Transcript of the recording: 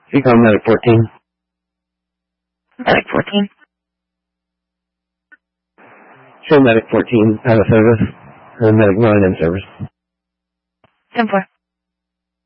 Speak on Medic 14. Medic 14. Show Medic 14 out of service, and Medic 9 in service. 10-4.